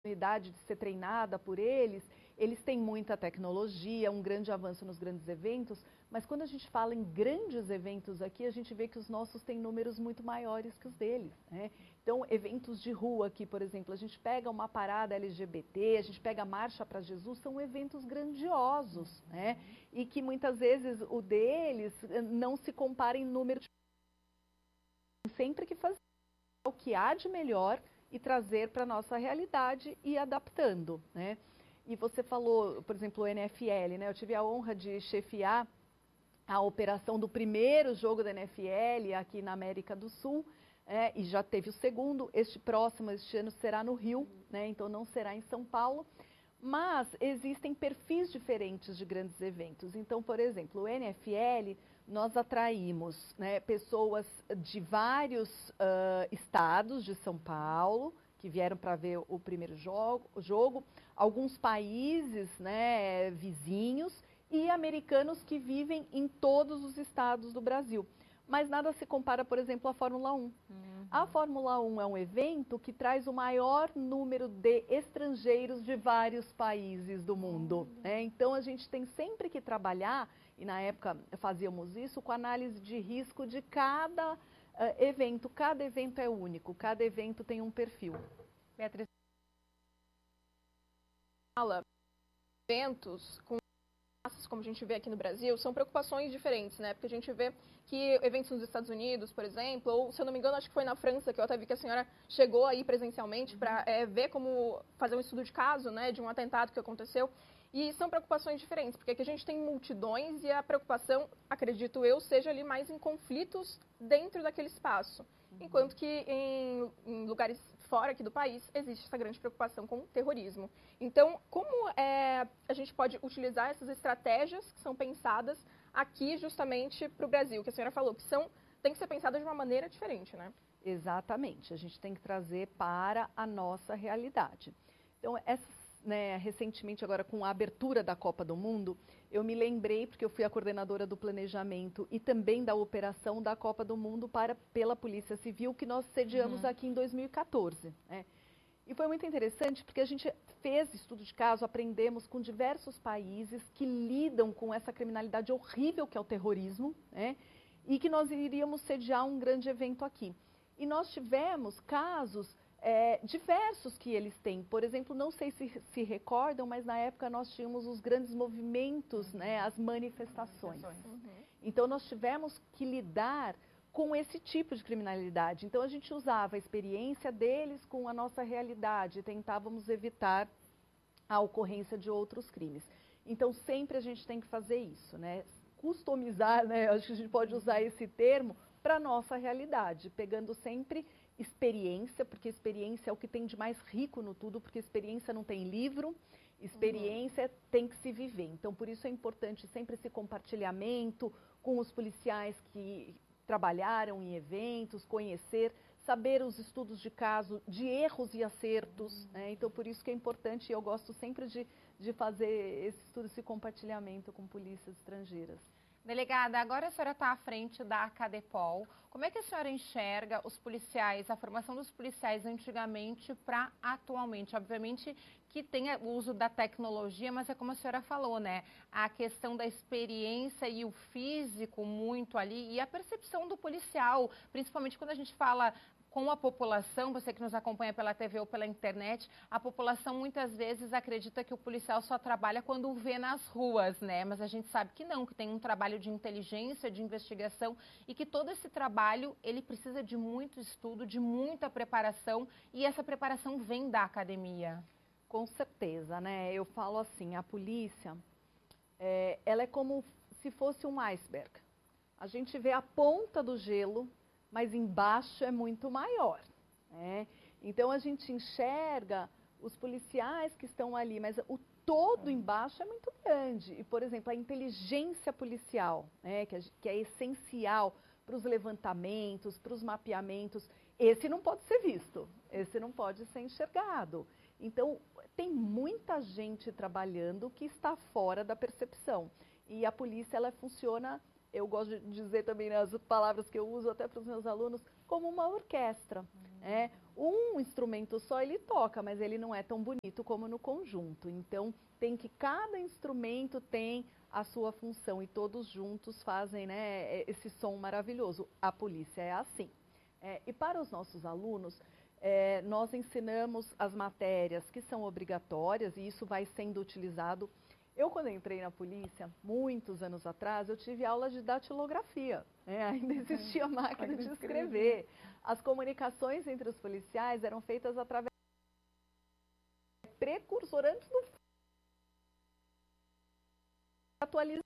oportunidade de ser treinada por eles, eles têm muita tecnologia, um grande avanço nos grandes eventos, mas quando a gente fala em grandes eventos aqui, a gente vê que os nossos têm números muito maiores que os deles, né? Então, eventos de rua aqui, por exemplo, a gente pega uma parada LGBT, a gente pega a Marcha para Jesus, são eventos grandiosos, né? E que muitas vezes o deles não se compara em número de... Sempre que fazer o que há de melhor e trazer para a nossa realidade e adaptando, né? E você falou, por exemplo, o NFL, né? Eu tive a honra de chefiar a operação do primeiro jogo da NFL aqui na América do Sul, e já teve o segundo. Este ano será no Rio, né? Então não será em São Paulo. Mas existem perfis diferentes de grandes eventos. Então, por exemplo, o NFL, nós atraímos, né, pessoas de vários estados de São Paulo, que vieram para ver o primeiro jogo, alguns países, né, vizinhos, e americanos que vivem em todos os estados do Brasil. Mas nada se compara, por exemplo, à Fórmula 1. A Fórmula 1 é um evento que traz o maior número de estrangeiros de vários países do mundo, né? Então, a gente tem sempre que trabalhar, e na época fazíamos isso, com análise de risco de cada evento. Cada evento é único, cada evento tem um perfil. Beatriz, fala, eventos com como a gente vê aqui no Brasil, são preocupações diferentes, né? Porque a gente vê que eventos nos Estados Unidos, por exemplo, ou, se eu não me engano, acho que foi na França, que eu até vi que a senhora chegou aí presencialmente para ver como fazer um estudo de caso, né, de um atentado que aconteceu. E são preocupações diferentes, porque aqui a gente tem multidões e a preocupação, acredito eu, seja ali mais em conflitos dentro daquele espaço. Enquanto que em lugares fora aqui do país existe essa grande preocupação com o terrorismo. Então, como a gente pode utilizar essas estratégias que são pensadas aqui justamente para o Brasil, que a senhora falou, que tem que ser pensadas de uma maneira diferente, né? Exatamente, a gente tem que trazer para a nossa realidade. Então, recentemente, agora com a abertura da Copa do Mundo, eu me lembrei, porque eu fui a coordenadora do planejamento e também da operação da Copa do Mundo pela Polícia Civil, que nós sediamos aqui em 2014. Né? E foi muito interessante, porque a gente fez estudo de caso, aprendemos com diversos países que lidam com essa criminalidade horrível que é o terrorismo, né? E que nós iríamos sediar um grande evento aqui. E nós tivemos casos diversos que eles têm. Por exemplo, não sei se recordam, mas na época nós tínhamos os grandes movimentos, né, as manifestações. Então, nós tivemos que lidar com esse tipo de criminalidade. Então, a gente usava a experiência deles com a nossa realidade, tentávamos evitar a ocorrência de outros crimes. Então, sempre a gente tem que fazer isso, né? Customizar, né? Acho que a gente pode usar esse termo para a nossa realidade, pegando sempre experiência, porque experiência é o que tem de mais rico no tudo, porque experiência não tem livro, experiência tem que se viver. Então, por isso é importante sempre esse compartilhamento com os policiais que trabalharam em eventos, conhecer, saber os estudos de caso, de erros e acertos, né? Então, por isso que é importante, e eu gosto sempre de fazer esse estudo, esse compartilhamento com polícias estrangeiras. Delegada, agora a senhora está à frente da Cadepol. Como é que a senhora enxerga os policiais, a formação dos policiais antigamente para atualmente? Obviamente que tem o uso da tecnologia, mas é como a senhora falou, né? A questão da experiência e o físico muito ali e a percepção do policial, principalmente quando a gente fala com a população, você que nos acompanha pela TV ou pela internet, a população muitas vezes acredita que o policial só trabalha quando o vê nas ruas, né? Mas a gente sabe que não, que tem um trabalho de inteligência, de investigação e que todo esse trabalho, ele precisa de muito estudo, de muita preparação e essa preparação vem da academia. Com certeza, né? Eu falo assim, a polícia, ela é como se fosse um iceberg. A gente vê a ponta do gelo, mas embaixo é muito maior, né? Então, a gente enxerga os policiais que estão ali, mas o todo embaixo é muito grande. E, por exemplo, a inteligência policial, né, que é essencial para os levantamentos, para os mapeamentos, esse não pode ser visto, esse não pode ser enxergado. Então, tem muita gente trabalhando que está fora da percepção. E a polícia, ela funciona... Eu gosto de dizer também, né, as palavras que eu uso até para os meus alunos, como uma orquestra. Um instrumento só ele toca, mas ele não é tão bonito como no conjunto. Então, cada instrumento tem a sua função e todos juntos fazem, né, esse som maravilhoso. A polícia é assim. E para os nossos alunos, nós ensinamos as matérias que são obrigatórias e isso vai sendo utilizado. Eu, quando entrei na polícia, muitos anos atrás, eu tive aula de datilografia. Ainda existia máquina de escrever. As comunicações entre os policiais eram feitas através precursor antes do atualização.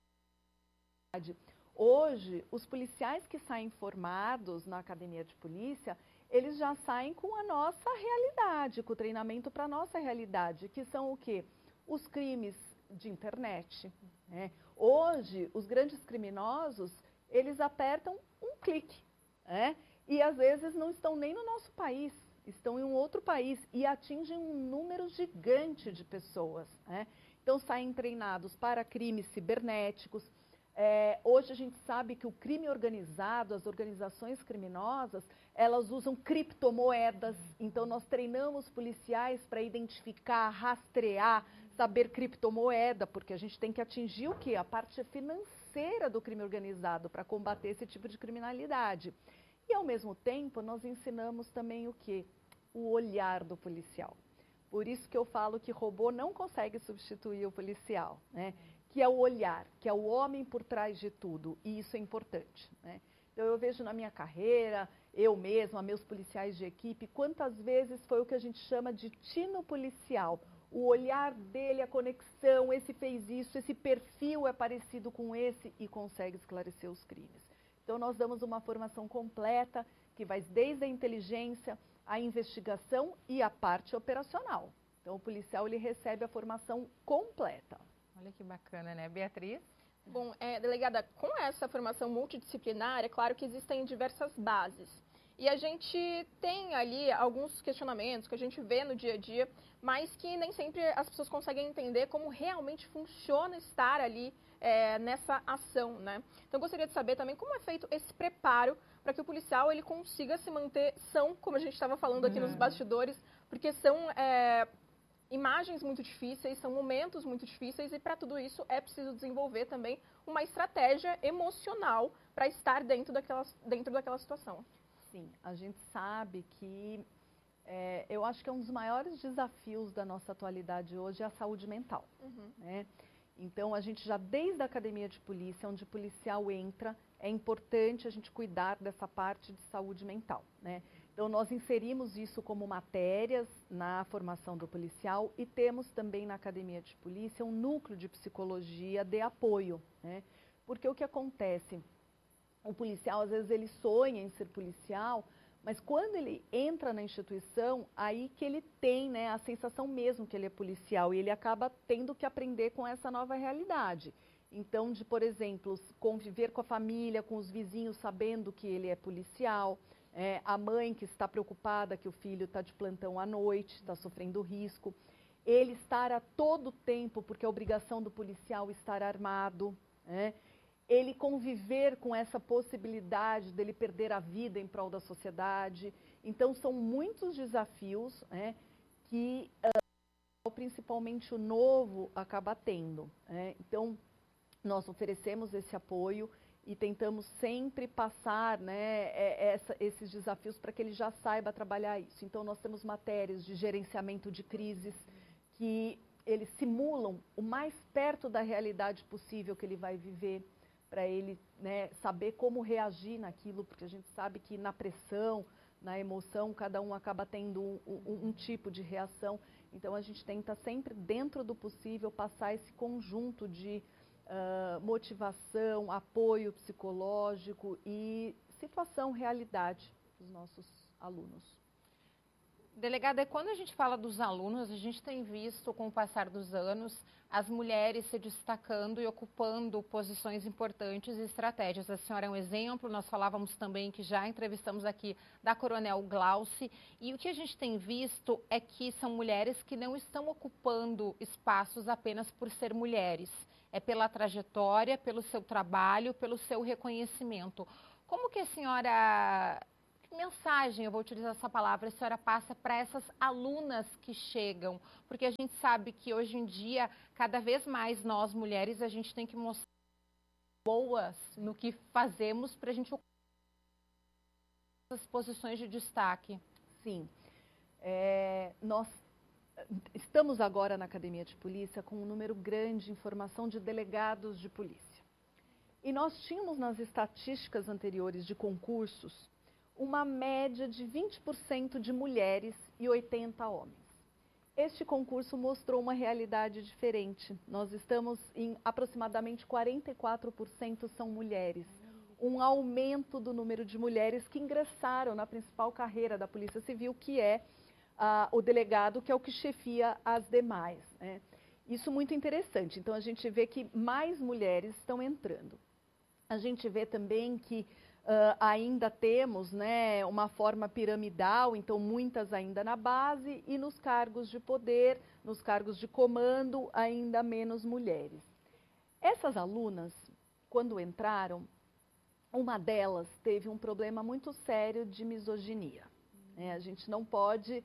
Hoje, os policiais que saem formados na academia de polícia, eles já saem com a nossa realidade, com o treinamento para a nossa realidade, que são o quê? Os crimes de internet. Né? Hoje, os grandes criminosos, eles apertam um clique. Né? E às vezes não estão nem no nosso país, estão em um outro país e atingem um número gigante de pessoas. Né? Então saem treinados para crimes cibernéticos. Hoje a gente sabe que o crime organizado, as organizações criminosas, elas usam criptomoedas. Então nós treinamos policiais para identificar, rastrear, saber criptomoeda, porque a gente tem que atingir o quê? A parte financeira do crime organizado para combater esse tipo de criminalidade. E, ao mesmo tempo, nós ensinamos também o quê? O olhar do policial. Por isso que eu falo que robô não consegue substituir o policial, né? Que é o olhar, que é o homem por trás de tudo, e isso é importante. Né? Então, eu vejo na minha carreira, eu mesma, meus policiais de equipe, quantas vezes foi o que a gente chama de tino policial. O olhar dele, a conexão, esse fez isso, esse perfil é parecido com esse e consegue esclarecer os crimes. Então, nós damos uma formação completa, que vai desde a inteligência, a investigação e a parte operacional. Então, o policial ele recebe a formação completa. Olha que bacana, né, Beatriz? Bom, delegada, com essa formação multidisciplinar, é claro que existem diversas bases. E a gente tem ali alguns questionamentos que a gente vê no dia a dia, mas que nem sempre as pessoas conseguem entender como realmente funciona estar ali nessa ação, né? Então, eu gostaria de saber também como é feito esse preparo para que o policial ele consiga se manter são, como a gente estava falando aqui nos bastidores, porque são imagens muito difíceis, são momentos muito difíceis e para tudo isso é preciso desenvolver também uma estratégia emocional para estar dentro daquela situação. Sim, a gente sabe que eu acho que é um dos maiores desafios da nossa atualidade hoje é a saúde mental. Né? Então, a gente já desde a academia de polícia, onde o policial entra, é importante a gente cuidar dessa parte de saúde mental. Né? Então, nós inserimos isso como matérias na formação do policial e temos também na academia de polícia um núcleo de psicologia de apoio. Né? Porque o que acontece? O policial, às vezes, ele sonha em ser policial, mas quando ele entra na instituição, aí que ele tem, né, a sensação mesmo que ele é policial e ele acaba tendo que aprender com essa nova realidade. Então, de, por exemplo, conviver com a família, com os vizinhos, sabendo que ele é policial, a mãe que está preocupada que o filho está de plantão à noite, está sofrendo risco, ele estar a todo tempo, porque a obrigação do policial é estar armado, né? Ele conviver com essa possibilidade dele perder a vida em prol da sociedade. Então, são muitos desafios, né, que principalmente o novo acaba tendo. Né? Então, nós oferecemos esse apoio e tentamos sempre passar, né, esses desafios para que ele já saiba trabalhar isso. Então, nós temos matérias de gerenciamento de crises que eles simulam o mais perto da realidade possível que ele vai viver, para ele, né, saber como reagir naquilo, porque a gente sabe que na pressão, na emoção, cada um acaba tendo um tipo de reação. Então, a gente tenta sempre, dentro do possível, passar esse conjunto de motivação, apoio psicológico e situação, realidade dos nossos alunos. Delegada, quando a gente fala dos alunos, a gente tem visto, com o passar dos anos, as mulheres se destacando e ocupando posições importantes e estratégias. A senhora é um exemplo, nós falávamos também que já entrevistamos aqui da Coronel Glauci, e o que a gente tem visto é que são mulheres que não estão ocupando espaços apenas por ser mulheres, é pela trajetória, pelo seu trabalho, pelo seu reconhecimento. Como que a senhora... mensagem, eu vou utilizar essa palavra, a senhora passa para essas alunas que chegam? Porque a gente sabe que hoje em dia, cada vez mais nós mulheres, a gente tem que mostrar boas no que fazemos para a gente ocupar essas posições de destaque. Sim. Nós estamos agora na Academia de Polícia com um número grande em formação de delegados de polícia. E nós tínhamos nas estatísticas anteriores de concursos uma média de 20% de mulheres e 80% homens. Este concurso mostrou uma realidade diferente. Nós estamos em aproximadamente 44% são mulheres. Um aumento do número de mulheres que ingressaram na principal carreira da Polícia Civil, que é o delegado, que é o que chefia as demais, né? Isso muito interessante. Então, a gente vê que mais mulheres estão entrando. A gente vê também que ainda temos, né, uma forma piramidal, então muitas ainda na base, e nos cargos de poder, nos cargos de comando, ainda menos mulheres. Essas alunas, quando entraram, uma delas teve um problema muito sério de misoginia. A gente não pode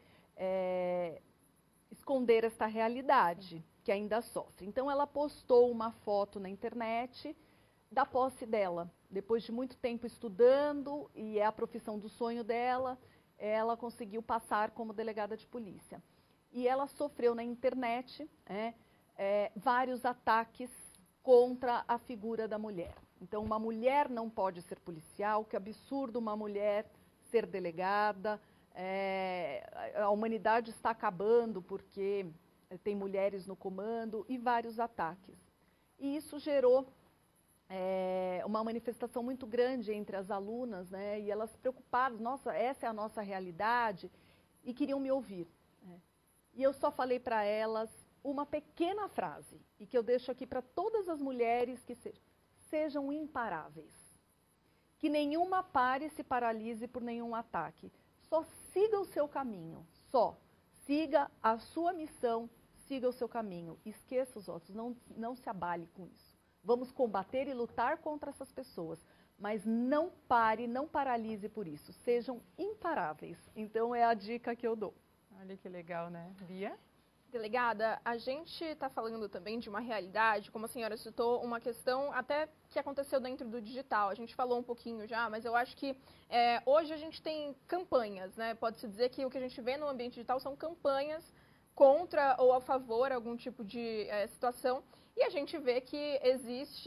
esconder esta realidade, que ainda sofre. Então, ela postou uma foto na internet da posse dela. Depois de muito tempo estudando, e é a profissão do sonho dela, ela conseguiu passar como delegada de polícia. E ela sofreu na internet vários ataques contra a figura da mulher. Então, uma mulher não pode ser policial, que absurdo uma mulher ser delegada, a humanidade está acabando porque tem mulheres no comando, e vários ataques. E isso gerou uma manifestação muito grande entre as alunas, né? E elas preocupadas, nossa, essa é a nossa realidade, e queriam me ouvir, né? E eu só falei para elas uma pequena frase, e que eu deixo aqui para todas as mulheres que sejam imparáveis. Que nenhuma pare se paralise por nenhum ataque. Só siga o seu caminho, só. Siga a sua missão, siga o seu caminho. Esqueça os outros, não se abale com isso. Vamos combater e lutar contra essas pessoas, mas não pare, não paralise por isso. Sejam imparáveis. Então, é a dica que eu dou. Olha que legal, né? Bia? Delegada, a gente está falando também de uma realidade, como a senhora citou, uma questão até que aconteceu dentro do digital. A gente falou um pouquinho já, mas eu acho que hoje a gente tem campanhas, né? Pode-se dizer que o que a gente vê no ambiente digital são campanhas contra ou a favor algum tipo de situação. E a gente vê que existe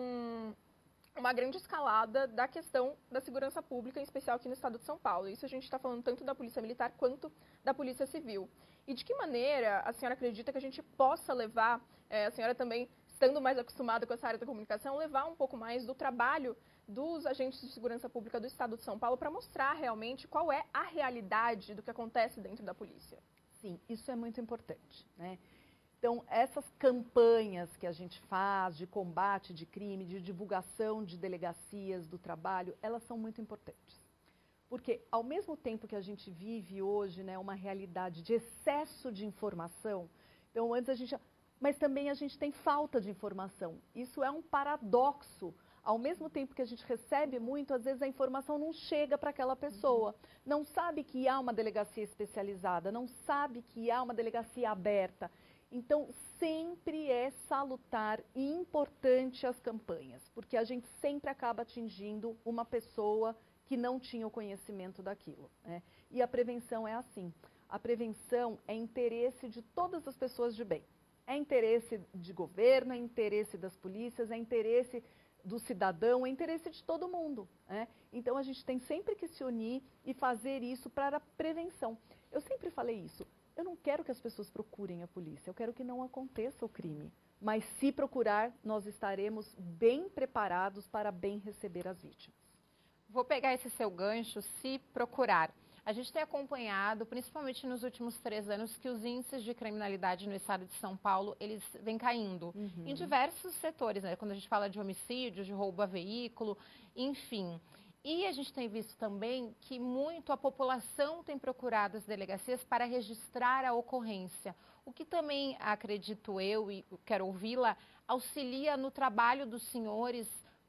uma grande escalada da questão da segurança pública, em especial aqui no estado de São Paulo. Isso a gente está falando tanto da Polícia Militar quanto da Polícia Civil. E de que maneira a senhora acredita que a gente possa levar, a senhora também, estando mais acostumada com essa área da comunicação, levar um pouco mais do trabalho dos agentes de segurança pública do estado de São Paulo para mostrar realmente qual é a realidade do que acontece dentro da polícia? Sim, isso é muito importante, né? Então, essas campanhas que a gente faz de combate de crime, de divulgação de delegacias do trabalho, elas são muito importantes. Porque, ao mesmo tempo que a gente vive hoje, né, uma realidade de excesso de informação, então antes a gente... Mas também a gente tem falta de informação. Isso é um paradoxo. Ao mesmo tempo que a gente recebe muito, às vezes a informação não chega para aquela pessoa. Não sabe que há uma delegacia especializada, não sabe que há uma delegacia aberta. Então, sempre é salutar e importante as campanhas, porque a gente sempre acaba atingindo uma pessoa que não tinha o conhecimento daquilo, né? E a prevenção é assim. A prevenção é interesse de todas as pessoas de bem. É interesse de governo, é interesse das polícias, é interesse do cidadão, é interesse de todo mundo, né? Então, a gente tem sempre que se unir e fazer isso para a prevenção. Eu sempre falei isso. Eu não quero que as pessoas procurem a polícia, eu quero que não aconteça o crime. Mas se procurar, nós estaremos bem preparados para bem receber as vítimas. Vou pegar esse seu gancho, se procurar. A gente tem acompanhado, principalmente nos últimos 3 anos, que os índices de criminalidade no estado de São Paulo, eles vêm caindo em diversos setores, né? Quando a gente fala de homicídio, de roubo a veículo, enfim. E a gente tem visto também que muito a população tem procurado as delegacias para registrar a ocorrência, o que também, acredito eu, e quero ouvi-la, auxilia no trabalho dos senhores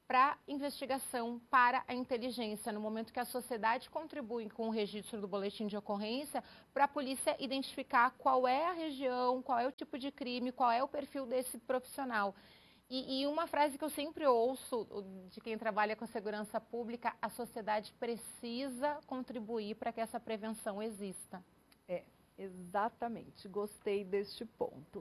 para investigação, para a inteligência, no momento que a sociedade contribui com o registro do boletim de ocorrência, para a polícia identificar qual é a região, qual é o tipo de crime, qual é o perfil desse profissional. E uma frase que eu sempre ouço de quem trabalha com segurança pública: a sociedade precisa contribuir para que essa prevenção exista. Exatamente, gostei deste ponto.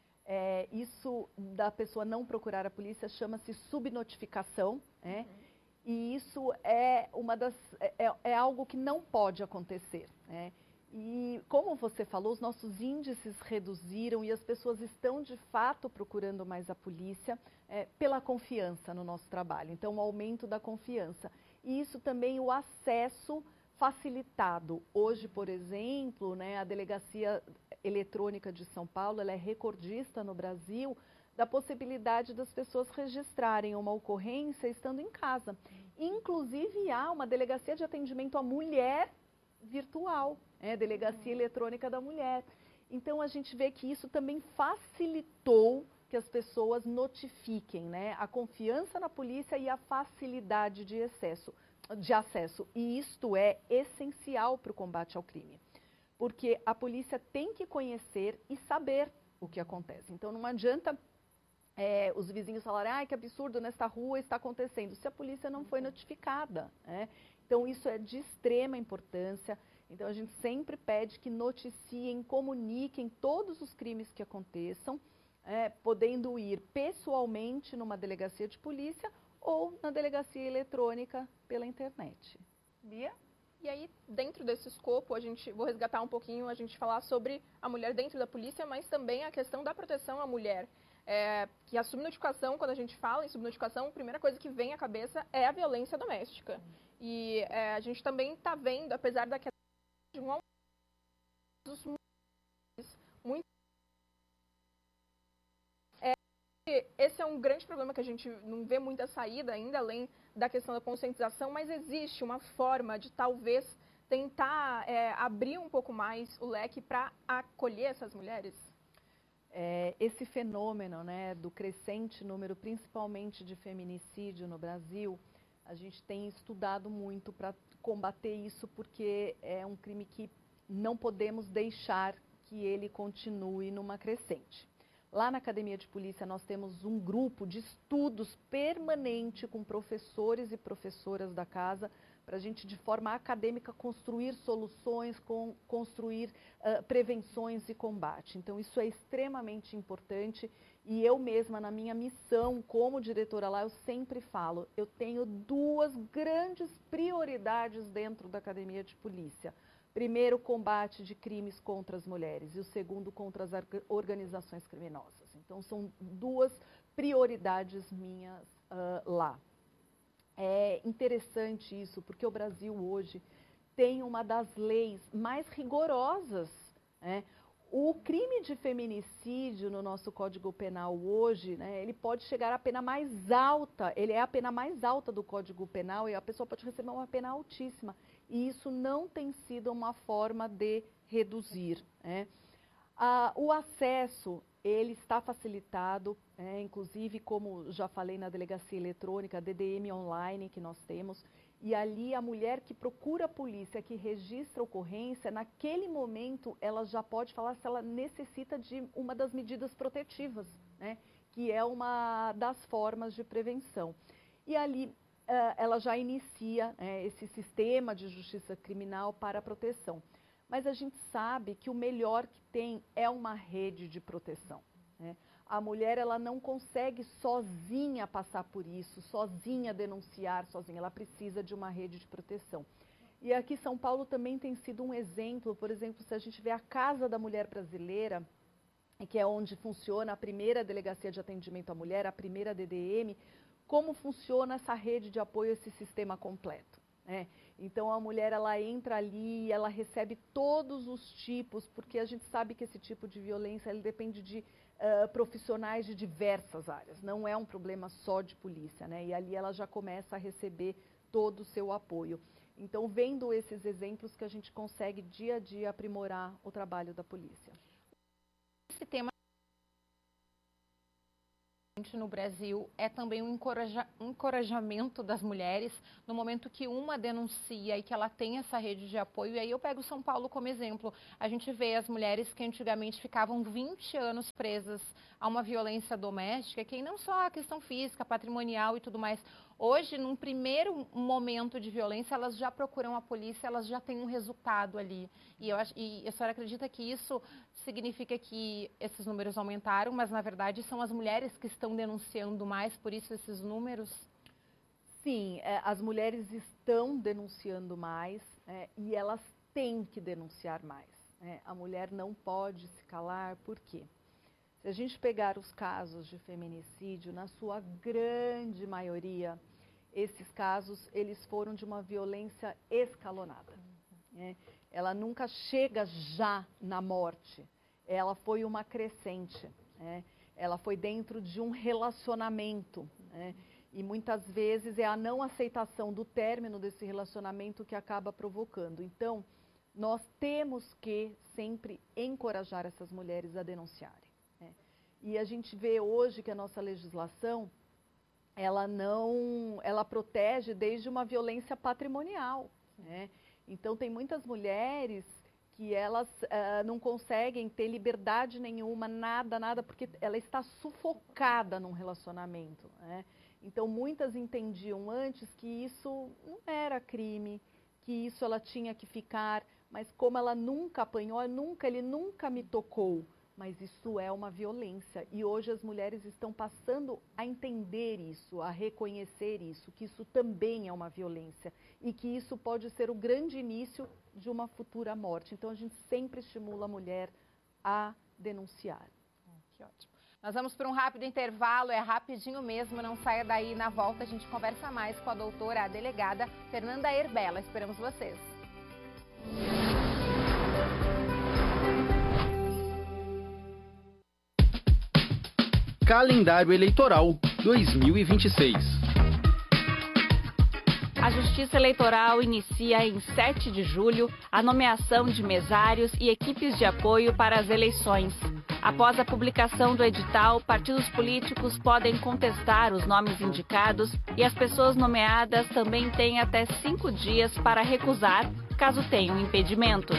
Isso da pessoa não procurar a polícia chama-se subnotificação, né? E isso é algo que não pode acontecer, né? E como você falou, os nossos índices reduziram e as pessoas estão de fato procurando mais a polícia pela confiança no nosso trabalho. Então, o aumento da confiança. E isso também, o acesso facilitado. Hoje, por exemplo, né, a Delegacia Eletrônica de São Paulo, ela é recordista no Brasil da possibilidade das pessoas registrarem uma ocorrência estando em casa. Inclusive, há uma delegacia de atendimento à mulher virtual, Delegacia Eletrônica da Mulher. Então, a gente vê que isso também facilitou que as pessoas notifiquem, né, a confiança na polícia e a facilidade de acesso. E isto é essencial para o combate ao crime, porque a polícia tem que conhecer e saber o que acontece. Então, não adianta os vizinhos falarem: "Ai, que absurdo, nesta rua está acontecendo", se a polícia não foi notificada, né? Então, isso é de extrema importância. Então, a gente sempre pede que noticiem, comuniquem todos os crimes que aconteçam, podendo ir pessoalmente numa delegacia de polícia ou na delegacia eletrônica pela internet. Bia? E aí, dentro desse escopo, vou resgatar um pouquinho, a gente falar sobre a mulher dentro da polícia, mas também a questão da proteção à mulher. Que a subnotificação, quando a gente fala em subnotificação, a primeira coisa que vem à cabeça é a violência doméstica. E a gente também está vendo, apesar da queda de um aumento muito... Esse é um grande problema que a gente não vê muita saída ainda, além da questão da conscientização, mas existe uma forma de talvez tentar abrir um pouco mais o leque para acolher essas mulheres? Esse fenômeno, né, do crescente número, principalmente de feminicídio no Brasil, a gente tem estudado muito para combater isso, porque é um crime que não podemos deixar que ele continue numa crescente. Lá na Academia de Polícia nós temos um grupo de estudos permanente com professores e professoras da casa, para a gente, de forma acadêmica, construir soluções, construir prevenções e combate. Então, isso é extremamente importante e eu mesma, na minha missão como diretora lá, eu sempre falo, eu tenho duas grandes prioridades dentro da Academia de Polícia. Primeiro, o combate de crimes contra as mulheres e o segundo, contra as organizações criminosas. Então, são duas prioridades minhas lá. É interessante isso, porque o Brasil hoje tem uma das leis mais rigorosas, né? O crime de feminicídio no nosso Código Penal hoje, né, ele pode chegar à pena mais alta, ele é a pena mais alta do Código Penal e a pessoa pode receber uma pena altíssima. E isso não tem sido uma forma de reduzir, né? O acesso, ele está facilitado, inclusive, como já falei, na delegacia eletrônica, a DDM online que nós temos, e ali a mulher que procura a polícia, que registra a ocorrência, naquele momento ela já pode falar se ela necessita de uma das medidas protetivas, né, que é uma das formas de prevenção. E ali ela já inicia esse sistema de justiça criminal para a proteção. Mas a gente sabe que o melhor que tem é uma rede de proteção, né? A mulher, ela não consegue sozinha passar por isso, sozinha denunciar, sozinha. Ela precisa de uma rede de proteção. E aqui São Paulo também tem sido um exemplo. Por exemplo, se a gente vê a Casa da Mulher Brasileira, que é onde funciona a primeira delegacia de atendimento à mulher, a primeira DDM, como funciona essa rede de apoio, esse sistema completo, né? Então, a mulher, ela entra ali, ela recebe todos os tipos, porque a gente sabe que esse tipo de violência, ele depende de profissionais de diversas áreas, não é um problema só de polícia, né? E ali ela já começa a receber todo o seu apoio. Então, vendo esses exemplos que a gente consegue dia a dia aprimorar o trabalho da polícia. Esse tema no Brasil é também um encorajamento das mulheres no momento que uma denuncia e que ela tem essa rede de apoio. E aí eu pego São Paulo como exemplo. A gente vê as mulheres que antigamente ficavam 20 anos presas a uma violência doméstica, que não só a questão física, patrimonial e tudo mais. Hoje, num primeiro momento de violência, elas já procuram a polícia, elas já têm um resultado ali. E a senhora acredita que isso significa que esses números aumentaram, mas na verdade são as mulheres que estão denunciando mais, por isso esses números? Sim, as mulheres estão denunciando mais e elas têm que denunciar mais. A mulher não pode se calar, por quê? Se a gente pegar os casos de feminicídio, na sua grande maioria, esses casos eles foram de uma violência escalonada. Ela nunca chega já na morte, ela foi uma crescente, ela foi dentro de um relacionamento, e muitas vezes é a não aceitação do término desse relacionamento que acaba provocando. Então, nós temos que sempre encorajar essas mulheres a denunciarem. E a gente vê hoje que a nossa legislação, ela protege desde uma violência patrimonial. Então, tem muitas mulheres que elas não conseguem ter liberdade nenhuma, nada, porque ela está sufocada num relacionamento. Então, muitas entendiam antes que isso não era crime, que isso ela tinha que ficar, mas como ela nunca apanhou, ele nunca me tocou. Mas isso é uma violência e hoje as mulheres estão passando a entender isso, a reconhecer isso, que isso também é uma violência e que isso pode ser o grande início de uma futura morte. Então a gente sempre estimula a mulher a denunciar. Que ótimo. Nós vamos para um rápido intervalo, é rapidinho mesmo, não saia daí. Na volta a gente conversa mais com a doutora, a delegada Fernanda Erbella. Esperamos vocês. Calendário Eleitoral 2026. A Justiça Eleitoral inicia em 7 de julho a nomeação de mesários e equipes de apoio para as eleições. Após a publicação do edital, partidos políticos podem contestar os nomes indicados e as pessoas nomeadas também têm até 5 dias para recusar, caso tenham impedimento.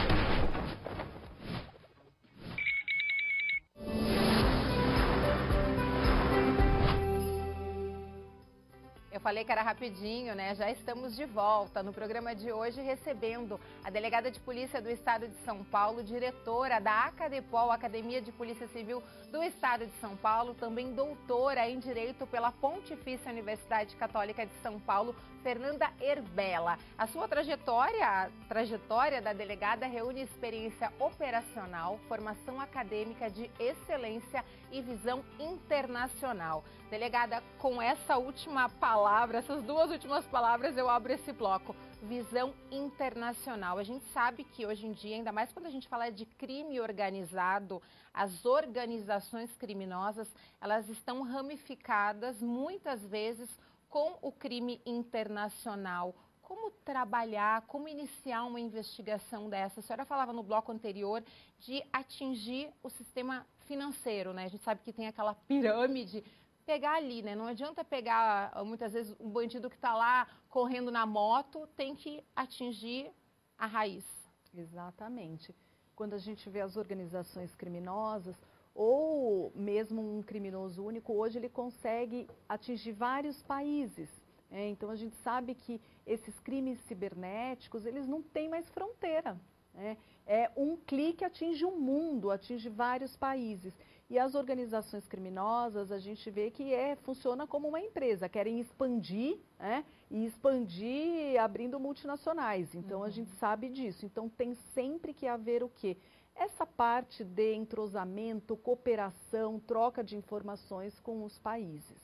Eu falei que era rapidinho, né? Já estamos de volta no programa de hoje recebendo a delegada de polícia do Estado de São Paulo, diretora da Acadepol, Academia de Polícia Civil do Estado de São Paulo, também doutora em Direito pela Pontifícia Universidade Católica de São Paulo, Fernanda Erbella. A sua trajetória, a trajetória da delegada reúne experiência operacional, formação acadêmica de excelência e visão internacional. Delegada, com essa última palavra, essas duas últimas palavras, eu abro esse bloco. Visão internacional. A gente sabe que hoje em dia, ainda mais quando a gente fala de crime organizado, as organizações criminosas, elas estão ramificadas muitas vezes com o crime internacional. Como trabalhar, como iniciar uma investigação dessa? A senhora falava no bloco anterior de atingir o sistema financeiro, né? A gente sabe que tem aquela pirâmide, pegar ali, né? Não adianta pegar, muitas vezes, um bandido que está lá correndo na moto, tem que atingir a raiz. Exatamente. Quando a gente vê as organizações criminosas, ou mesmo um criminoso único, hoje ele consegue atingir vários países. Então a gente sabe que esses crimes cibernéticos, eles não têm mais fronteira. É um clique, atinge um mundo, atinge vários países. E as organizações criminosas, a gente vê que funciona como uma empresa, querem expandir, e expandir abrindo multinacionais. Então, a gente sabe disso. Então, tem sempre que haver o quê? Essa parte de entrosamento, cooperação, troca de informações com os países.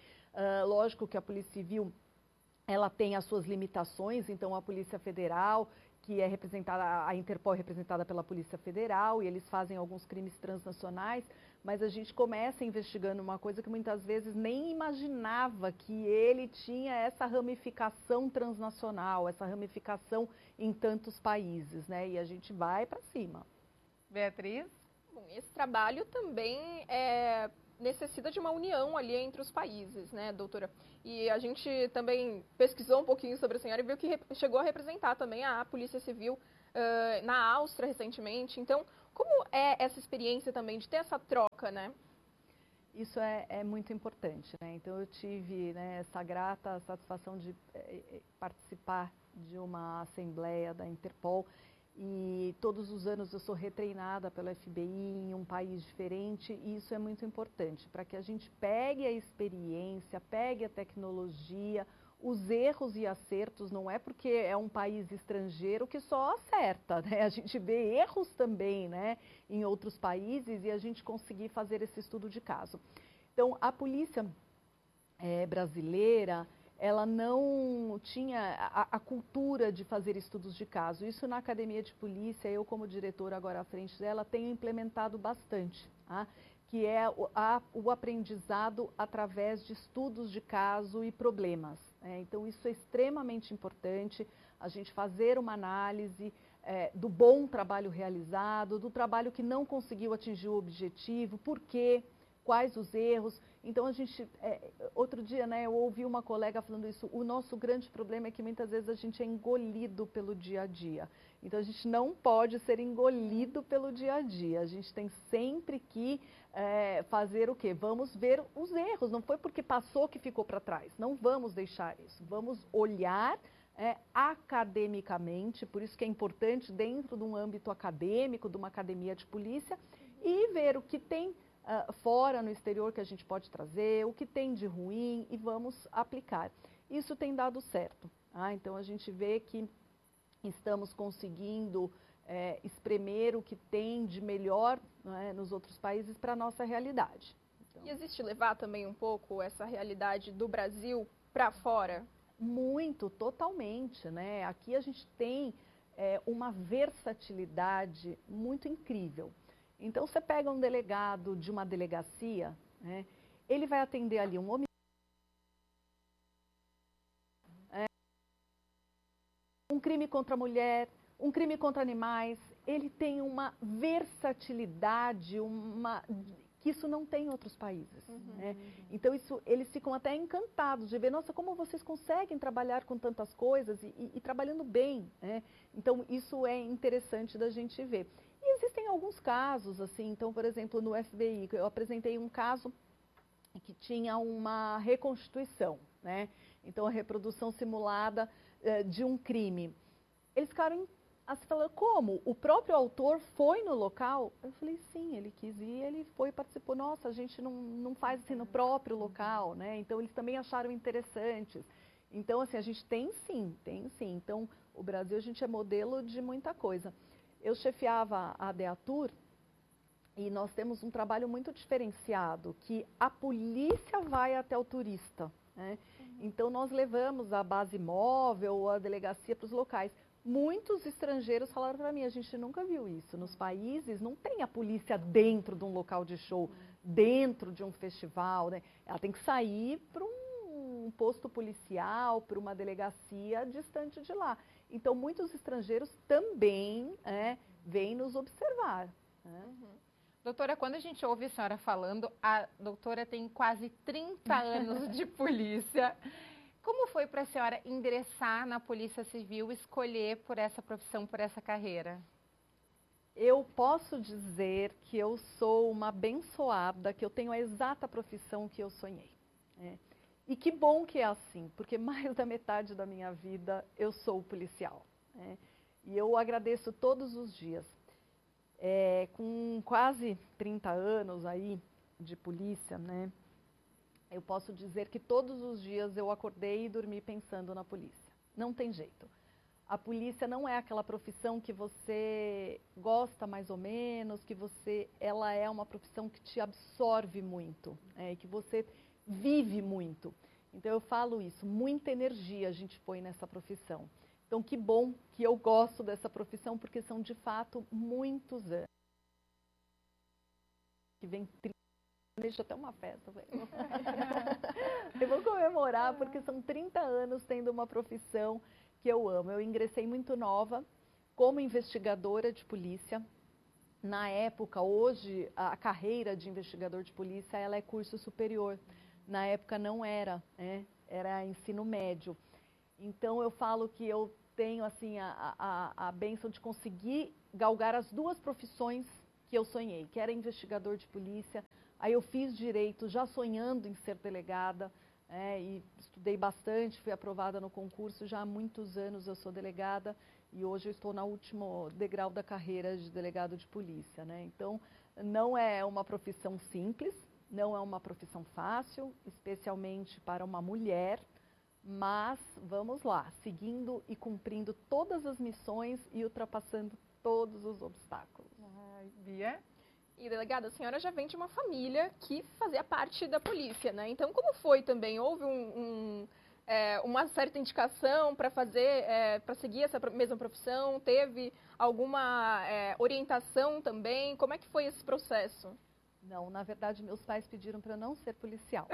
Lógico que a Polícia Civil, ela tem as suas limitações, então a Polícia Federal, que é representada, a Interpol é representada pela Polícia Federal, e eles fazem alguns crimes transnacionais, mas a gente começa investigando uma coisa que muitas vezes nem imaginava que ele tinha essa ramificação transnacional, essa ramificação em tantos países, e a gente vai para cima. Beatriz? Bom, esse trabalho também necessita de uma união ali entre os países, né, doutora? E a gente também pesquisou um pouquinho sobre a senhora e viu que chegou a representar também a Polícia Civil na Áustria recentemente. Então, como é essa experiência também de ter essa troca, né? Isso é muito importante, né? Então, eu tive, né, essa grata satisfação de participar de uma assembleia da Interpol, e todos os anos eu sou retreinada pela FBI em um país diferente, e isso é muito importante para que a gente pegue a experiência, pegue a tecnologia, os erros e acertos. Não é porque é um país estrangeiro que só acerta, né? A gente vê erros também, né, em outros países, e a gente conseguir fazer esse estudo de caso. Então, a polícia brasileira, ela não tinha a cultura de fazer estudos de caso. Isso na academia de polícia, eu como diretora agora à frente dela, tenho implementado bastante, tá? Que é o aprendizado através de estudos de caso e problemas. Então, isso é extremamente importante, a gente fazer uma análise do bom trabalho realizado, do trabalho que não conseguiu atingir o objetivo, por quê, quais os erros. Então, a gente, outro dia, né, eu ouvi uma colega falando isso, o nosso grande problema é que muitas vezes a gente é engolido pelo dia a dia. Então, a gente não pode ser engolido pelo dia a dia, a gente tem sempre que fazer o quê? Vamos ver os erros, não foi porque passou que ficou para trás, não vamos deixar isso, vamos olhar academicamente, por isso que é importante dentro de um âmbito acadêmico, de uma academia de polícia, e ver o que tem fora, no exterior, que a gente pode trazer, o que tem de ruim, e vamos aplicar. Isso tem dado certo. Tá? Então, a gente vê que estamos conseguindo espremer o que tem de melhor, né, nos outros países para a nossa realidade. Então, e existe levar também um pouco essa realidade do Brasil para fora? Muito, totalmente, né? Aqui a gente tem uma versatilidade muito incrível. Então, você pega um delegado de uma delegacia, né, ele vai atender ali um homem, um crime contra a mulher, um crime contra animais. Ele tem uma versatilidade, que isso não tem em outros países. Né? Então, eles ficam até encantados de ver, nossa, como vocês conseguem trabalhar com tantas coisas e trabalhando bem. Né? Então, isso é interessante da gente ver. E existem alguns casos, assim, então, por exemplo, no FBI, eu apresentei um caso que tinha uma reconstituição, né? Então, a reprodução simulada de um crime. Eles ficaram assim, falando, como? O próprio autor foi no local? Eu falei, sim, ele quis ir, ele foi e participou. Nossa, a gente não faz assim no próprio local, né? Então, eles também acharam interessantes. Então, assim, a gente tem sim. Então, o Brasil, a gente é modelo de muita coisa. Eu chefiava a DEATUR e nós temos um trabalho muito diferenciado, que a polícia vai até o turista. Né? Então, nós levamos a base móvel, a delegacia para os locais. Muitos estrangeiros falaram para mim, a gente nunca viu isso. Nos países não tem a polícia dentro de um local de show, dentro de um festival. Né? Ela tem que sair para um posto policial, para uma delegacia distante de lá. Então, muitos estrangeiros também vêm nos observar. Né? Doutora, quando a gente ouve a senhora falando, a doutora tem quase 30 anos de polícia. Como foi para a senhora ingressar na Polícia Civil, escolher por essa profissão, por essa carreira? Eu posso dizer que eu sou uma abençoada, que eu tenho a exata profissão que eu sonhei. Né? E que bom que é assim, porque mais da metade da minha vida eu sou policial. Né? E eu agradeço todos os dias. Com quase 30 anos aí de polícia, né, eu posso dizer que todos os dias eu acordei e dormi pensando na polícia. Não tem jeito. A polícia não é aquela profissão que você gosta mais ou menos, ela é uma profissão que te absorve muito, que você vive muito. Então, eu falo isso, muita energia a gente põe nessa profissão. Então, que bom que eu gosto dessa profissão, porque são, de fato, muitos anos. Que vem 30, deixa até uma festa. Eu vou comemorar, porque são 30 anos tendo uma profissão que eu amo. Eu ingressei muito nova como investigadora de polícia. Na época, hoje, a carreira de investigador de polícia, ela é curso superior. Na época não era, né? Era ensino médio. Então, eu falo que eu tenho, assim, a bênção de conseguir galgar as duas profissões que eu sonhei, que era investigador de polícia. Aí eu fiz direito já sonhando em ser delegada, e estudei bastante, fui aprovada no concurso, já há muitos anos eu sou delegada e hoje eu estou no último degrau da carreira de delegado de polícia, né? Então, não é uma profissão simples, não é uma profissão fácil, especialmente para uma mulher, mas vamos lá, seguindo e cumprindo todas as missões e ultrapassando todos os obstáculos. Bia? E, delegada, a senhora já vem de uma família que fazia parte da polícia, né? Então, como foi também? Houve uma certa indicação para para seguir essa mesma profissão? Teve alguma orientação também? Como é que foi esse processo? Não, na verdade, meus pais pediram para não ser policial.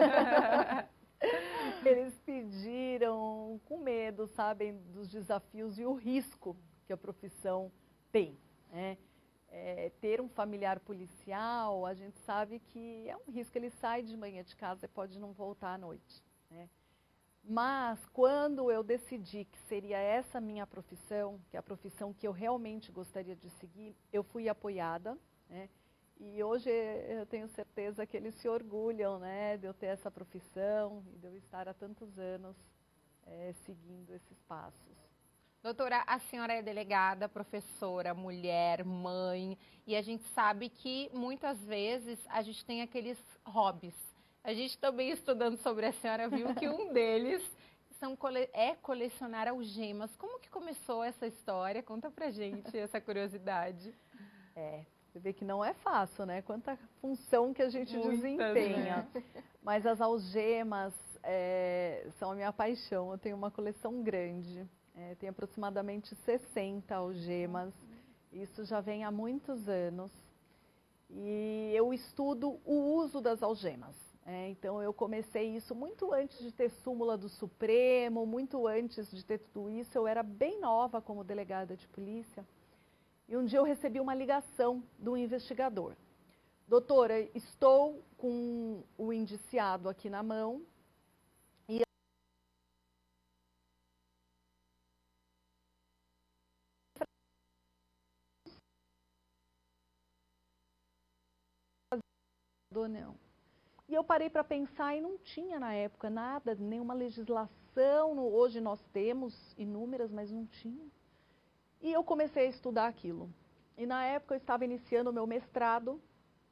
Eles pediram com medo, sabem, dos desafios e o risco que a profissão tem, né? Ter um familiar policial, a gente sabe que é um risco, ele sai de manhã de casa e pode não voltar à noite, né? Mas quando eu decidi que seria essa minha profissão, que é a profissão que eu realmente gostaria de seguir, eu fui apoiada, né? E hoje eu tenho certeza que eles se orgulham, né, de eu ter essa profissão e de eu estar há tantos anos seguindo esses passos. Doutora, a senhora é delegada, professora, mulher, mãe, e a gente sabe que muitas vezes a gente tem aqueles hobbies. A gente também estudando sobre a senhora viu que um deles é colecionar algemas. Como que começou essa história? Conta pra gente essa curiosidade. Você vê que não é fácil, né? Quanta função que a gente desempenha. Né? Mas as algemas são a minha paixão. Eu tenho uma coleção grande. Tenho aproximadamente 60 algemas. Isso já vem há muitos anos. E eu estudo o uso das algemas. Então, eu comecei isso muito antes de ter súmula do Supremo, muito antes de ter tudo isso. Eu era bem nova como delegada de polícia. E um dia eu recebi uma ligação do investigador. Doutora, estou com o indiciado aqui na mão. E não. E eu parei para pensar e não tinha na época nada, nenhuma legislação. Hoje nós temos inúmeras, mas não tinha. E eu comecei a estudar aquilo. E na época eu estava iniciando o meu mestrado,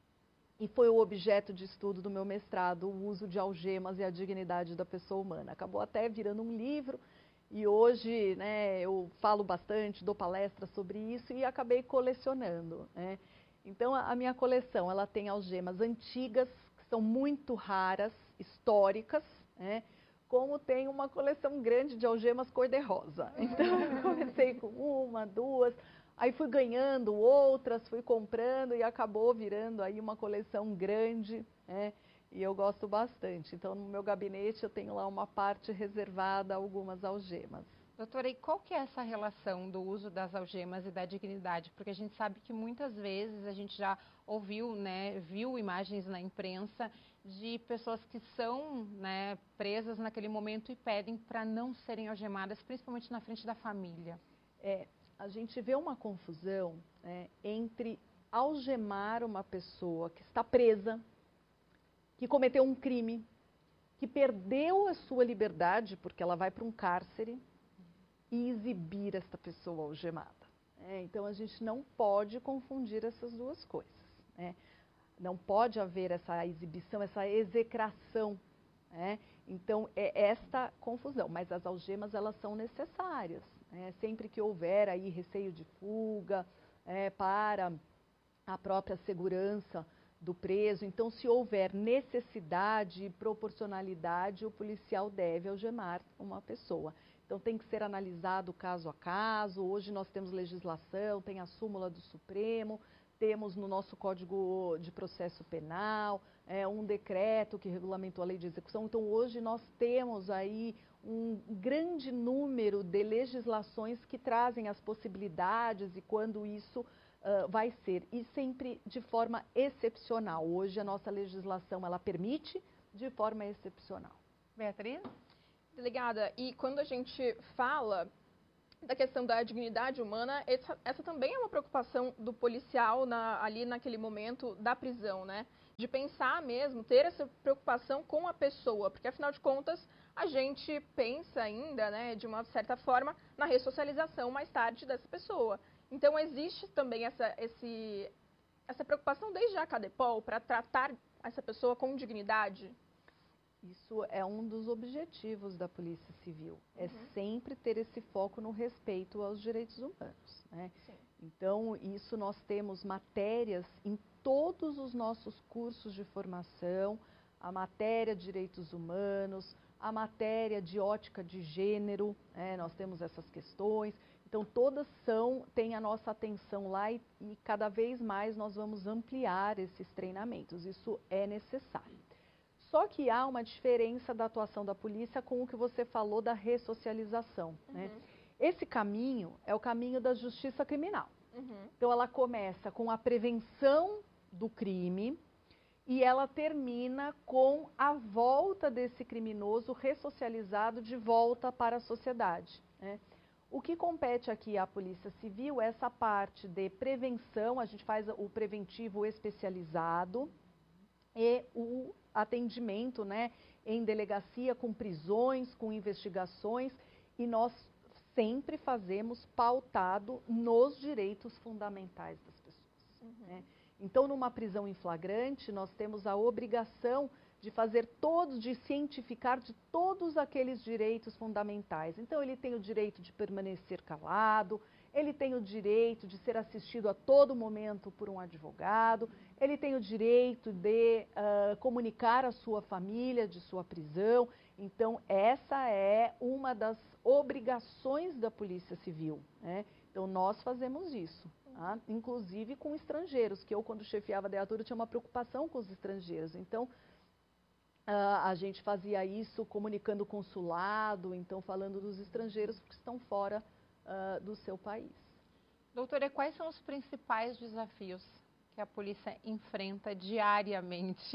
e foi o objeto de estudo do meu mestrado, o uso de algemas e a dignidade da pessoa humana. Acabou até virando um livro, e hoje, né, eu falo bastante, dou palestras sobre isso, e acabei colecionando, né? Então, a minha coleção, ela tem algemas antigas, que são muito raras, históricas, né? Como tem uma coleção grande de algemas cor-de-rosa. Então, eu comecei com uma, duas, aí fui ganhando outras, fui comprando e acabou virando aí uma coleção grande, né? E eu gosto bastante. Então, no meu gabinete, eu tenho lá uma parte reservada a algumas algemas. Doutora, e qual que é essa relação do uso das algemas e da dignidade? Porque a gente sabe que muitas vezes a gente já ouviu, né, viu imagens na imprensa de pessoas que são, né, presas naquele momento e pedem para não serem algemadas, principalmente na frente da família. A gente vê uma confusão, né, entre algemar uma pessoa que está presa, que cometeu um crime, que perdeu a sua liberdade porque ela vai para um cárcere, e exibir esta pessoa algemada. Então, a gente não pode confundir essas duas coisas, né? Não pode haver essa exibição, essa execração, né? Então, é esta confusão. Mas as algemas, elas são necessárias, né? Sempre que houver aí receio de fuga, para a própria segurança do preso. Então, se houver necessidade e proporcionalidade, o policial deve algemar uma pessoa. Então, tem que ser analisado caso a caso. Hoje nós temos legislação, tem a súmula do Supremo, temos no nosso Código de Processo Penal, um decreto que regulamentou a lei de execução. Então, hoje nós temos aí um grande número de legislações que trazem as possibilidades e quando isso vai ser, e sempre de forma excepcional. Hoje a nossa legislação, ela permite de forma excepcional. Beatriz? Delegada, e quando a gente fala da questão da dignidade humana, essa também é uma preocupação do policial ali naquele momento da prisão, né? De pensar mesmo, ter essa preocupação com a pessoa, porque afinal de contas a gente pensa ainda, né, de uma certa forma, na ressocialização mais tarde dessa pessoa. Então existe também essa preocupação desde a Cadepol para tratar essa pessoa com dignidade? Isso é um dos objetivos da Polícia Civil, é sempre ter esse foco no respeito aos direitos humanos, né? Sim. Então, isso nós temos matérias em todos os nossos cursos de formação, a matéria de direitos humanos, a matéria de ótica de gênero, né? Nós temos essas questões, então todas têm a nossa atenção lá e cada vez mais nós vamos ampliar esses treinamentos, isso é necessário. Só que há uma diferença da atuação da polícia com o que você falou da ressocialização, né? Esse caminho é o caminho da justiça criminal. Então ela começa com a prevenção do crime e ela termina com a volta desse criminoso ressocializado de volta para a sociedade, né? O que compete aqui à Polícia Civil é essa parte de prevenção, a gente faz o preventivo especializado e o atendimento, né, em delegacia com prisões, com investigações, e nós sempre fazemos pautado nos direitos fundamentais das pessoas, né? Então, numa prisão em flagrante, nós temos a obrigação de cientificar de todos aqueles direitos fundamentais. Então, ele tem o direito de permanecer calado, ele tem o direito de ser assistido a todo momento por um advogado, ele tem o direito de comunicar à sua família de sua prisão. Então, essa é uma das obrigações da Polícia Civil, né? Então, nós fazemos isso, tá? Inclusive com estrangeiros, que eu, quando chefiava a DEATUR, tinha uma preocupação com os estrangeiros. Então, a gente fazia isso comunicando o consulado, então falando dos estrangeiros que estão fora do seu país. Doutora, quais são os principais desafios que a polícia enfrenta diariamente?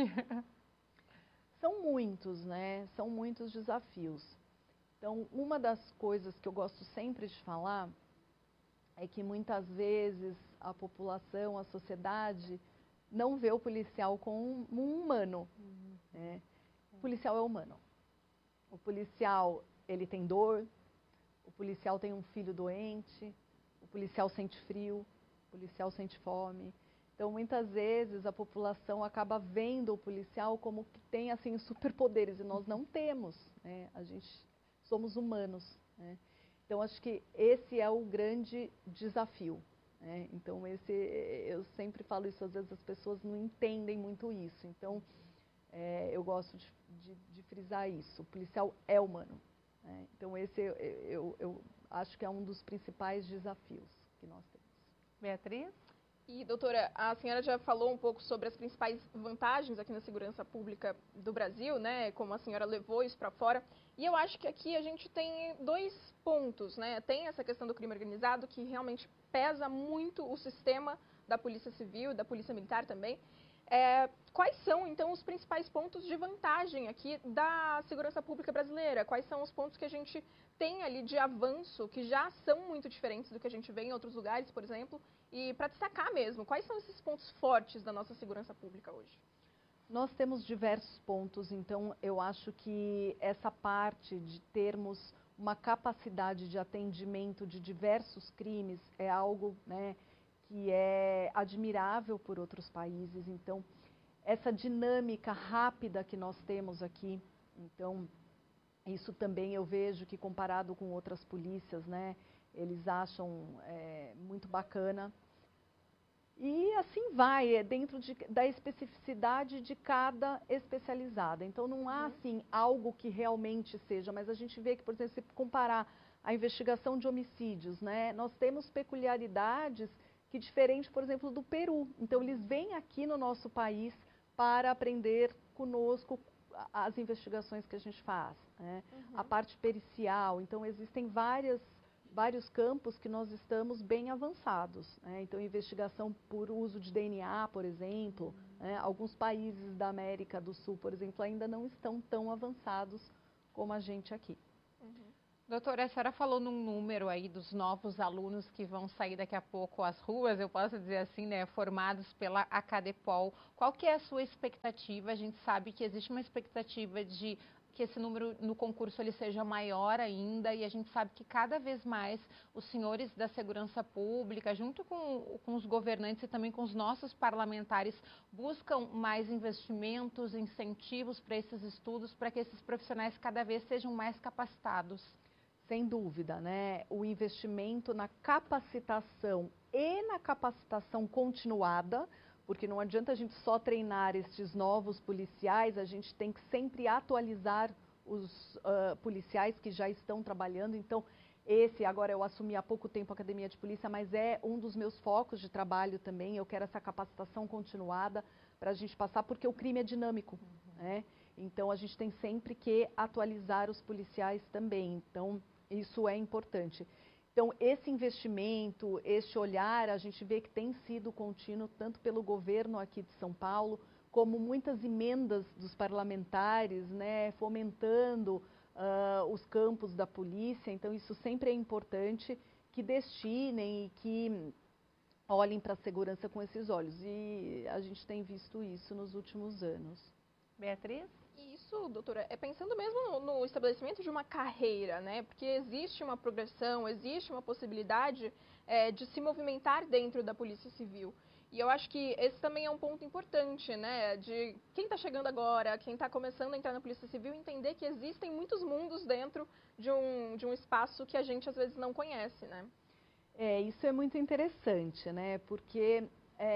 São muitos, né? São muitos desafios. Então, uma das coisas que eu gosto sempre de falar é que muitas vezes a população, a sociedade, não vê o policial como um humano, né? O policial é humano. O policial, ele tem dor, o policial tem um filho doente, o policial sente frio, o policial sente fome. Então, muitas vezes, a população acaba vendo o policial como que tem, assim, superpoderes, e nós não temos, né? A gente somos humanos, né? Então, acho que esse é o grande desafio, né? Então, eu sempre falo isso, às vezes as pessoas não entendem muito isso. Então, eu gosto de frisar isso, o policial é humano, né? Então, esse eu acho que é um dos principais desafios que nós temos. Beatriz? E, doutora, a senhora já falou um pouco sobre as principais vantagens aqui na segurança pública do Brasil, né? Como a senhora levou isso para fora. E eu acho que aqui a gente tem dois pontos, né? Tem essa questão do crime organizado, que realmente pesa muito o sistema da Polícia Civil e da Polícia Militar também. Quais são, então, os principais pontos de vantagem aqui da segurança pública brasileira? Quais são os pontos que a gente tem ali de avanço, que já são muito diferentes do que a gente vê em outros lugares, por exemplo? E para destacar mesmo, quais são esses pontos fortes da nossa segurança pública hoje? Nós temos diversos pontos, então eu acho que essa parte de termos uma capacidade de atendimento de diversos crimes é algo, né, que é admirável por outros países. Então, essa dinâmica rápida que nós temos aqui, então, isso também eu vejo que comparado com outras polícias, né, eles acham muito bacana. E assim vai, dentro da especificidade de cada especializada. Então, não há, assim, algo que realmente seja, mas a gente vê que, por exemplo, se comparar a investigação de homicídios, né, nós temos peculiaridades que diferente, por exemplo, do Peru. Então, eles vêm aqui no nosso país para aprender conosco as investigações que a gente faz, né? A parte pericial. Então, existem várias vários campos que nós estamos bem avançados, né? Então, investigação por uso de DNA, por exemplo, né? Alguns países da América do Sul, por exemplo, ainda não estão tão avançados como a gente aqui. Doutora, a senhora falou num número aí dos novos alunos que vão sair daqui a pouco às ruas, eu posso dizer assim, né, formados pela Acadepol. Qual que é a sua expectativa? A gente sabe que existe uma expectativa de que esse número no concurso ele seja maior ainda, e a gente sabe que cada vez mais os senhores da segurança pública, junto com os governantes e também com os nossos parlamentares, buscam mais investimentos, incentivos para esses estudos, para que esses profissionais cada vez sejam mais capacitados. Sem dúvida, né? O investimento na capacitação e na capacitação continuada, porque não adianta a gente só treinar estes novos policiais, a gente tem que sempre atualizar os policiais que já estão trabalhando. Então, agora eu assumi há pouco tempo a Academia de Polícia, mas é um dos meus focos de trabalho também. Eu quero essa capacitação continuada para a gente passar, porque o crime é dinâmico, né? Então, a gente tem sempre que atualizar os policiais também. Então, isso é importante. Então, esse investimento, esse olhar, a gente vê que tem sido contínuo, tanto pelo governo aqui de São Paulo, como muitas emendas dos parlamentares, né, fomentando os campos da polícia. Então, isso sempre é importante que destinem e que olhem para a segurança com esses olhos. E a gente tem visto isso nos últimos anos. Beatriz? Isso, doutora, é pensando mesmo no estabelecimento de uma carreira, né? Porque existe uma progressão, existe uma possibilidade de se movimentar dentro da Polícia Civil. E eu acho que esse também é um ponto importante, né? De quem está chegando agora, quem está começando a entrar na Polícia Civil, entender que existem muitos mundos dentro de um espaço que a gente às vezes não conhece, né? Isso é muito interessante, né? Porque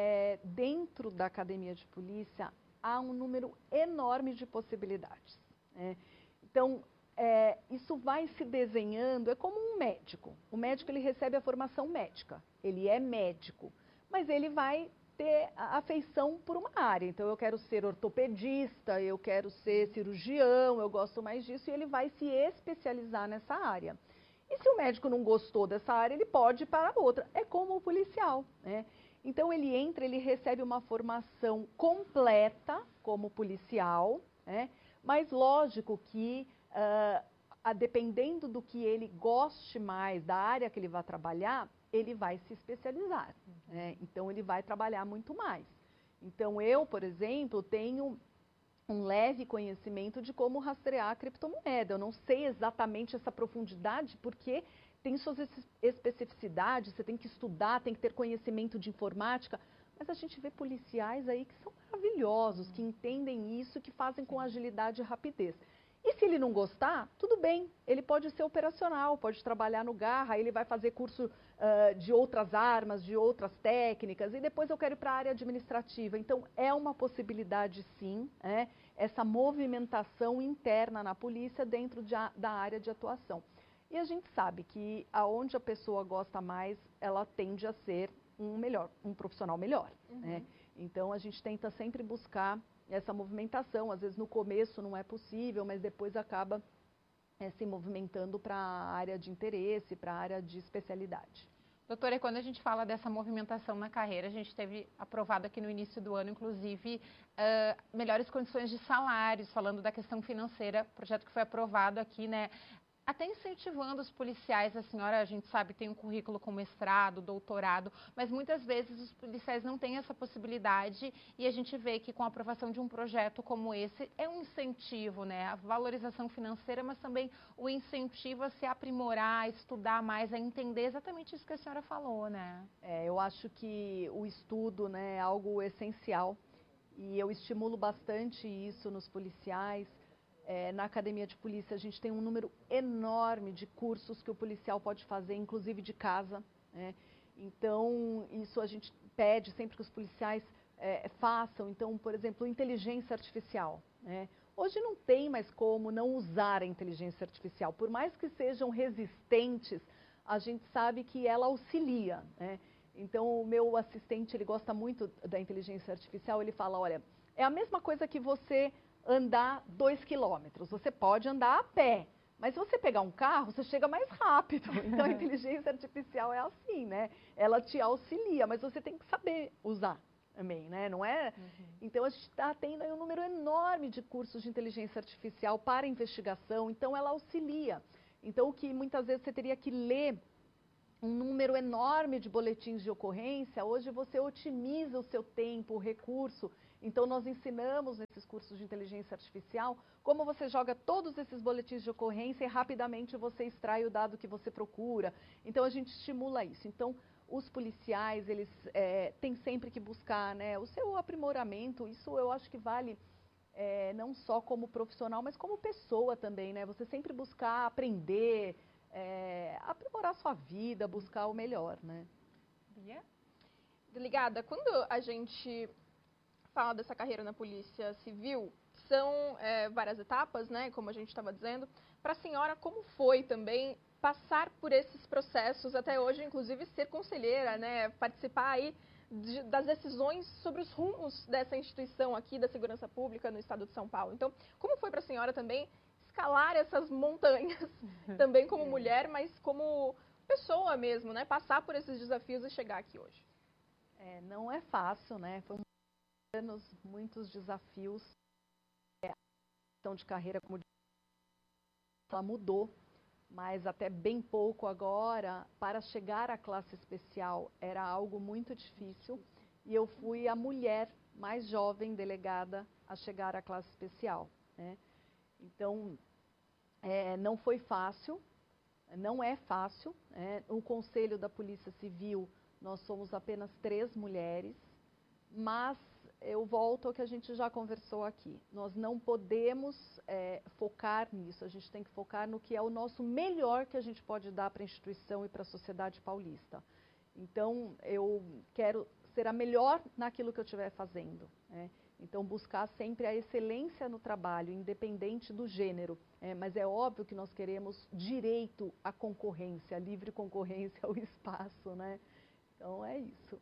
dentro da Academia de Polícia há um número enorme de possibilidades, né? Então, isso vai se desenhando, é como um médico. O médico, ele recebe a formação médica, ele é médico, mas ele vai ter a afeição por uma área. Então, eu quero ser ortopedista, eu quero ser cirurgião, eu gosto mais disso, e ele vai se especializar nessa área. E se o médico não gostou dessa área, ele pode ir para outra. É como o policial, né? Então, ele entra, ele recebe uma formação completa como policial, né? Mas lógico que, dependendo do que ele goste mais, da área que ele vai trabalhar, ele vai se especializar, né? Então, ele vai trabalhar muito mais. Então, eu, por exemplo, tenho um leve conhecimento de como rastrear a criptomoeda. Eu não sei exatamente essa profundidade, porque tem suas especificidades, você tem que estudar, tem que ter conhecimento de informática, mas a gente vê policiais aí que são maravilhosos, que entendem isso, que fazem com agilidade e rapidez. E se ele não gostar, tudo bem, ele pode ser operacional, pode trabalhar no Garra, aí ele vai fazer curso de outras armas, de outras técnicas, e depois eu quero ir para a área administrativa. Então, é uma possibilidade sim, essa movimentação interna na polícia dentro da área de atuação. E a gente sabe que aonde a pessoa gosta mais, ela tende a ser um profissional melhor, né? Então, a gente tenta sempre buscar essa movimentação. Às vezes, no começo não é possível, mas depois acaba se movimentando para a área de interesse, para a área de especialidade. Doutora, e quando a gente fala dessa movimentação na carreira, a gente teve aprovado aqui no início do ano, inclusive, melhores condições de salários, falando da questão financeira, projeto que foi aprovado aqui, né? Até incentivando os policiais. A senhora, a gente sabe, tem um currículo com mestrado, doutorado, mas muitas vezes os policiais não têm essa possibilidade, e a gente vê que com a aprovação de um projeto como esse, é um incentivo, né? A valorização financeira, mas também o incentivo a se aprimorar, a estudar mais, a entender exatamente isso que a senhora falou, né? Eu acho que o estudo, né, é algo essencial, e eu estimulo bastante isso nos policiais. Na Academia de Polícia, a gente tem um número enorme de cursos que o policial pode fazer, inclusive de casa, né? Então, isso a gente pede sempre que os policiais façam. Então, por exemplo, inteligência artificial, né? Hoje não tem mais como não usar a inteligência artificial. Por mais que sejam resistentes, a gente sabe que ela auxilia, né? Então, o meu assistente, ele gosta muito da inteligência artificial, ele fala, olha, é a mesma coisa que você andar 2 quilômetros. Você pode andar a pé, Mas se você pegar um carro, você chega mais rápido. Então, a inteligência artificial é assim, né? Ela te auxilia, mas você tem que saber usar também, né? Não é? Então, a gente está tendo aí um número enorme de cursos de inteligência artificial para investigação. Então, ela auxilia. Então, o que muitas vezes você teria que ler um número enorme de boletins de ocorrência, hoje você otimiza o seu tempo, o recurso. Então, nós ensinamos nesses cursos de inteligência artificial como você joga todos esses boletins de ocorrência e rapidamente você extrai o dado que você procura. Então, a gente estimula isso. Então, os policiais, eles têm sempre que buscar, né, o seu aprimoramento. Isso eu acho que vale não só como profissional, mas como pessoa também, né? Você sempre buscar aprender, aprimorar a sua vida, buscar o melhor, né? Bia? Delegada, quando a gente fala dessa carreira na Polícia Civil, são várias etapas, né, como a gente estava dizendo. Para a senhora, como foi também passar por esses processos, até hoje, inclusive, ser conselheira, né, participar aí das decisões sobre os rumos dessa instituição aqui da segurança pública no estado de São Paulo? Então, como foi para a senhora também escalar essas montanhas, também como mulher, mas como pessoa mesmo, né, passar por esses desafios e chegar aqui hoje? Não é fácil, né? Foi anos, muitos desafios. A questão de carreira, como ela mudou, mas até bem pouco agora, para chegar à classe especial era algo muito difícil, e eu fui a mulher mais jovem delegada a chegar à classe especial, né? Então, não foi fácil, não é fácil, né? O Conselho da Polícia Civil, nós somos apenas 3 mulheres, mas eu volto ao que a gente já conversou aqui. Nós não podemos focar nisso, a gente tem que focar no que é o nosso melhor que a gente pode dar para a instituição e para a sociedade paulista. Então, eu quero ser a melhor naquilo que eu estiver fazendo, né? Então, buscar sempre a excelência no trabalho, independente do gênero. Mas é óbvio que nós queremos direito à concorrência, à livre concorrência ao espaço, né? Então, é isso.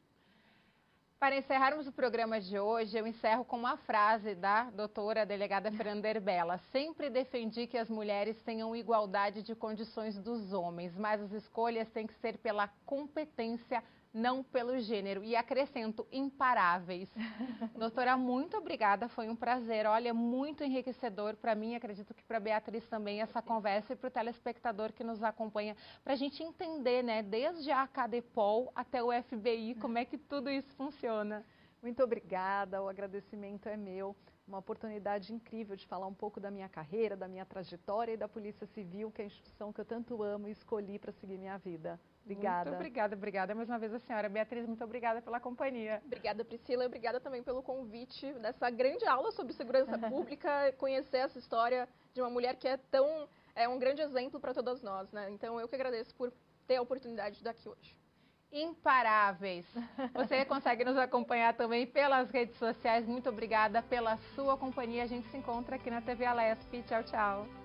Para encerrarmos o programa de hoje, eu encerro com uma frase da doutora delegada Fernanda Erbella. Sempre defendi que as mulheres tenham igualdade de condições dos homens, mas as escolhas têm que ser pela competência, não pelo gênero. E acrescento, imparáveis. Doutora, muito obrigada, foi um prazer. Olha, muito enriquecedor para mim, acredito que para a Beatriz também, essa conversa, e para o telespectador que nos acompanha, para a gente entender, né, desde a Cadepol até o FBI, como é que tudo isso funciona. Muito obrigada, o agradecimento é meu. Uma oportunidade incrível de falar um pouco da minha carreira, da minha trajetória e da Polícia Civil, que é a instituição que eu tanto amo e escolhi para seguir minha vida. Obrigada. Muito obrigada, obrigada mais uma vez a senhora. Beatriz, muito obrigada pela companhia. Obrigada, Priscila, obrigada também pelo convite dessa grande aula sobre segurança pública, conhecer essa história de uma mulher que é um grande exemplo para todas nós, né? Então, eu que agradeço por ter a oportunidade de estar aqui hoje. Imparáveis. Você consegue nos acompanhar também pelas redes sociais. Muito obrigada pela sua companhia. A gente se encontra aqui na TV Alesp. Tchau, tchau.